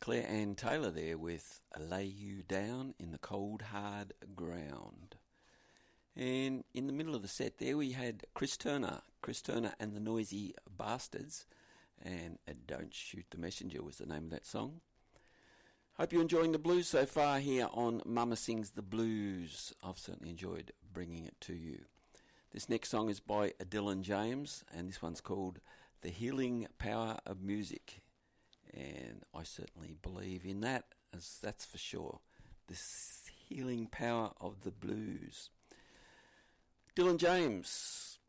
Claire Ann Taylor there with Lay You Down in the Cold Hard Ground. And in the middle of the set there we had Chris Turner and the Noisy Bastards, and Don't Shoot the Messenger was the name of that song. Hope you're enjoying the blues so far here on Mama Sings the Blues. I've certainly enjoyed bringing it to you. This next song is by Dylan James, and this one's called The Healing Power of Music. And I certainly believe in that, as that's for sure. The healing power of the blues. Dylan James,